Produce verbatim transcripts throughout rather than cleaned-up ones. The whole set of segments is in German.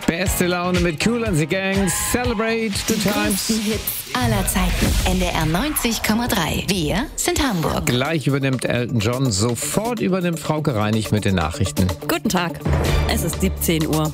Beste Laune mit Kool and the Gang. Celebrate the times. Die Hits aller Zeiten. N D R neunzig Komma drei. Wir sind Hamburg. Gleich übernimmt Elton John. Sofort übernimmt Frauke Reinig mit den Nachrichten. Guten Tag. Es ist siebzehn Uhr.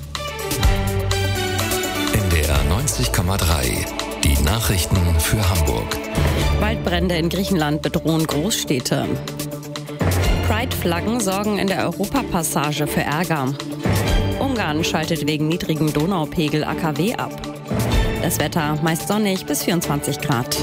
N D R neunzig Komma drei. Die Nachrichten für Hamburg. Waldbrände in Griechenland bedrohen Großstädte. Pride-Flaggen sorgen in der Europapassage für Ärger. Ungarn schaltet wegen niedrigem Donaupegel A K W ab. Das Wetter meist sonnig bis vierundzwanzig Grad.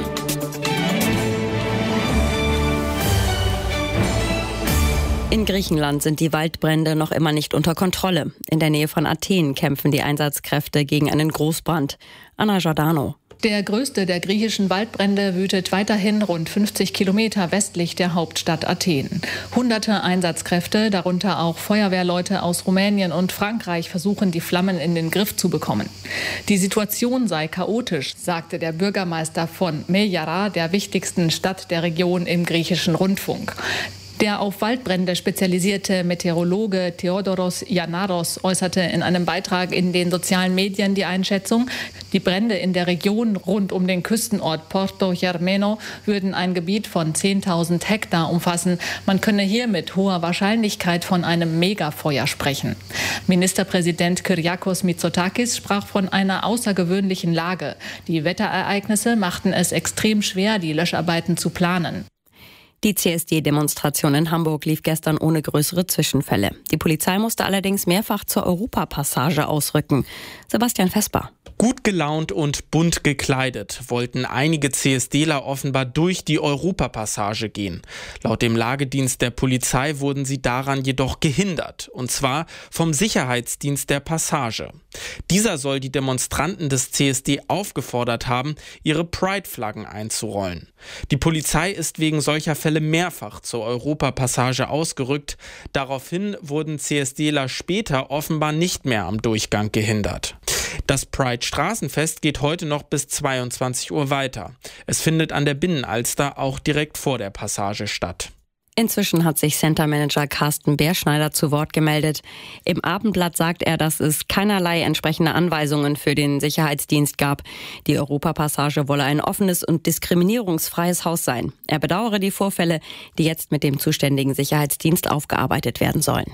In Griechenland sind die Waldbrände noch immer nicht unter Kontrolle. In der Nähe von Athen kämpfen die Einsatzkräfte gegen einen Großbrand. Anna Giordano. Der größte der griechischen Waldbrände wütet weiterhin rund fünfzig Kilometer westlich der Hauptstadt Athen. Hunderte Einsatzkräfte, darunter auch Feuerwehrleute aus Rumänien und Frankreich, versuchen, die Flammen in den Griff zu bekommen. Die Situation sei chaotisch, sagte der Bürgermeister von Meyara, der wichtigsten Stadt der Region, im griechischen Rundfunk. Der auf Waldbrände spezialisierte Meteorologe Theodoros Yanaros äußerte in einem Beitrag in den sozialen Medien die Einschätzung, die Brände in der Region rund um den Küstenort Porto Germeno würden ein Gebiet von zehntausend Hektar umfassen. Man könne hier mit hoher Wahrscheinlichkeit von einem Megafeuer sprechen. Ministerpräsident Kyriakos Mitsotakis sprach von einer außergewöhnlichen Lage. Die Wetterereignisse machten es extrem schwer, die Löscharbeiten zu planen. Die C S D-Demonstration in Hamburg lief gestern ohne größere Zwischenfälle. Die Polizei musste allerdings mehrfach zur Europapassage ausrücken. Sebastian Vesper. Gut gelaunt und bunt gekleidet wollten einige CSDler offenbar durch die Europapassage gehen. Laut dem Lagedienst der Polizei wurden sie daran jedoch gehindert, und zwar vom Sicherheitsdienst der Passage. Dieser soll die Demonstranten des C S D aufgefordert haben, ihre Pride-Flaggen einzurollen. Die Polizei ist wegen solcher Fälle mehrfach zur Europapassage ausgerückt. Daraufhin wurden CSDler später offenbar nicht mehr am Durchgang gehindert. Das Pride-Straßenfest geht heute noch bis zweiundzwanzig Uhr weiter. Es findet an der Binnenalster auch direkt vor der Passage statt. Inzwischen hat sich Centermanager Carsten Beerschneider zu Wort gemeldet. Im Abendblatt sagt er, dass es keinerlei entsprechende Anweisungen für den Sicherheitsdienst gab. Die Europapassage wolle ein offenes und diskriminierungsfreies Haus sein. Er bedauere die Vorfälle, die jetzt mit dem zuständigen Sicherheitsdienst aufgearbeitet werden sollen.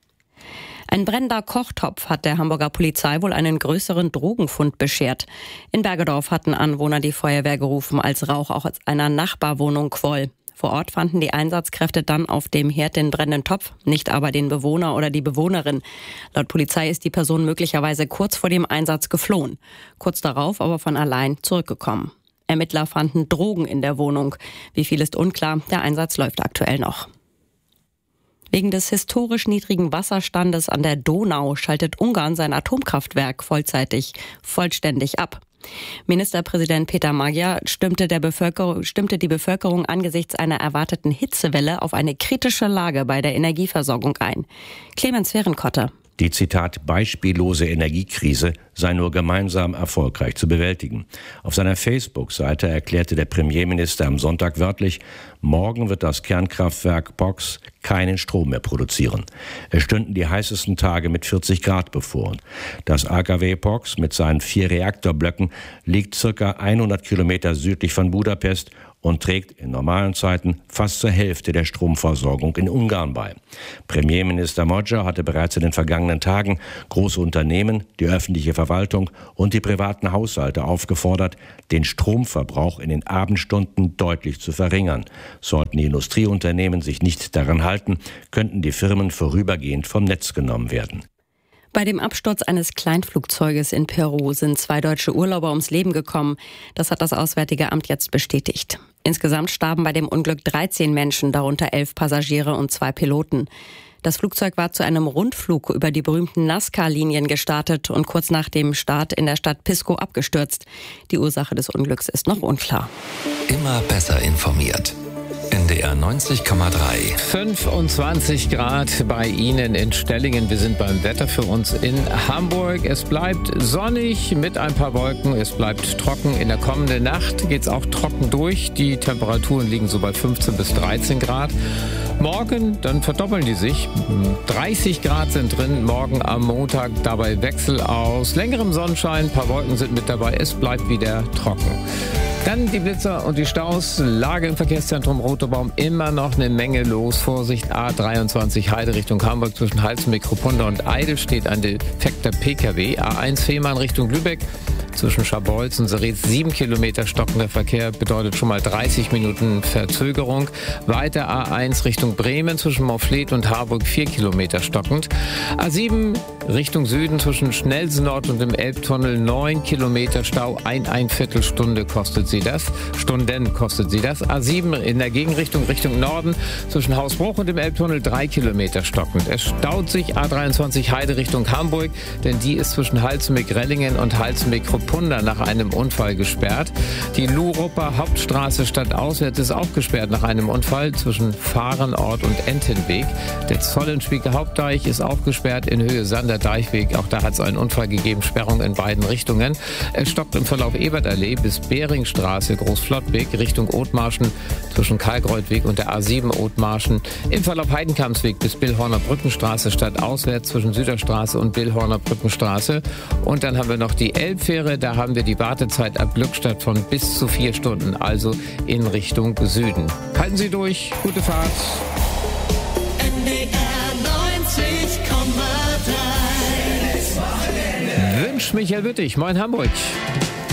Ein brennender Kochtopf hat der Hamburger Polizei wohl einen größeren Drogenfund beschert. In Bergedorf hatten Anwohner die Feuerwehr gerufen, als Rauch auch aus einer Nachbarwohnung quoll. Vor Ort fanden die Einsatzkräfte dann auf dem Herd den brennenden Topf, nicht aber den Bewohner oder die Bewohnerin. Laut Polizei ist die Person möglicherweise kurz vor dem Einsatz geflohen, kurz darauf aber von allein zurückgekommen. Ermittler fanden Drogen in der Wohnung. Wie viel ist unklar, der Einsatz läuft aktuell noch. Wegen des historisch niedrigen Wasserstandes an der Donau schaltet Ungarn sein Atomkraftwerk vollzeitig, vollständig ab. Ministerpräsident Peter Magyar stimmte, der Bevölkerung, stimmte die Bevölkerung angesichts einer erwarteten Hitzewelle auf eine kritische Lage bei der Energieversorgung ein. Clemens Fehrenkotte. Die, Zitat, beispiellose Energiekrise sei nur gemeinsam erfolgreich zu bewältigen. Auf seiner Facebook-Seite erklärte der Premierminister am Sonntag wörtlich, morgen wird das Kernkraftwerk Pox keinen Strom mehr produzieren. Es stünden die heißesten Tage mit vierzig Grad bevor. Das A K W Pox mit seinen vier Reaktorblöcken liegt circa hundert Kilometer südlich von Budapest und trägt in normalen Zeiten fast zur Hälfte der Stromversorgung in Ungarn bei. Premierminister Magyar hatte bereits in den vergangenen Tagen große Unternehmen, die öffentliche Verwaltung und die privaten Haushalte aufgefordert, den Stromverbrauch in den Abendstunden deutlich zu verringern. Sollten die Industrieunternehmen sich nicht daran halten, könnten die Firmen vorübergehend vom Netz genommen werden. Bei dem Absturz eines Kleinflugzeuges in Peru sind zwei deutsche Urlauber ums Leben gekommen. Das hat das Auswärtige Amt jetzt bestätigt. Insgesamt starben bei dem Unglück dreizehn Menschen, darunter elf Passagiere und zwei Piloten. Das Flugzeug war zu einem Rundflug über die berühmten Nazca-Linien gestartet und kurz nach dem Start in der Stadt Pisco abgestürzt. Die Ursache des Unglücks ist noch unklar. Immer besser informiert. N D R neunzig Komma drei. fünfundzwanzig Grad bei Ihnen in Stellingen. Wir sind beim Wetter für uns in Hamburg. Es bleibt sonnig mit ein paar Wolken. Es bleibt trocken. In der kommenden Nacht geht es auch trocken durch. Die Temperaturen liegen so bei fünfzehn bis dreizehn Grad. Morgen, dann verdoppeln die sich. dreißig Grad sind drin. Morgen am Montag dabei Wechsel aus längerem Sonnenschein. Ein paar Wolken sind mit dabei. Es bleibt wieder trocken. Dann die Blitzer und die Staus. Lage im Verkehrszentrum Rotobaum, immer noch eine Menge los. Vorsicht, A dreiundzwanzig Heide Richtung Hamburg zwischen Halstenbeck-Kupunda und Eidel steht ein defekter P K W. A eins Fehmarn Richtung Lübeck zwischen Scharbeutz und Seretz sieben Kilometer stockender Verkehr bedeutet schon mal dreißig Minuten Verzögerung. Weiter A eins Richtung Bremen zwischen Montfleet und Harburg vier Kilometer stockend. A sieben Richtung Süden zwischen Schnellsnord und dem Elbtunnel neun Kilometer Stau. Ein, ein Viertelstunde kostet sie das. Stunden kostet sie das. A sieben in der Gegenrichtung Richtung Norden zwischen Hausbruch und dem Elbtunnel drei Kilometer stockend. Es staut sich A dreiundzwanzig Heide Richtung Hamburg, denn die ist zwischen Halstenbeck-Rellingen und Halstenbeck-Kupunda nach einem Unfall gesperrt. Die Luhrupper Hauptstraße stadtauswärts ist auch gesperrt nach einem Unfall zwischen Fahrenort und Entenweg. Der Zollenspieker Hauptdeich ist auch gesperrt in Höhe Sander Deichweg. Auch da hat es einen Unfall gegeben, Sperrung in beiden Richtungen. Es stockt im Verlauf Ebertallee bis Beringstraße Großflottweg Richtung Othmarschen zwischen Kalkreuthweg und der A sieben Othmarschen. Im Verlauf Heidenkampsweg bis Billhorner Brückenstraße stadtauswärts zwischen Süderstraße und Billhorner Brückenstraße. Und dann haben wir noch die Elbfähre. Da haben wir die Wartezeit ab Glückstadt von bis zu vier Stunden, also in Richtung Süden. Halten Sie durch, gute Fahrt. N D R neunzig Komma drei. Wünscht Michael Wittig. Moin Hamburg.